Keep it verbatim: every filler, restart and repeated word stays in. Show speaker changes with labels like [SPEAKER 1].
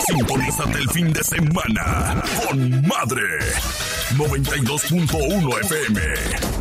[SPEAKER 1] Sintonízate el fin de semana con Madre noventa y dos punto uno F M.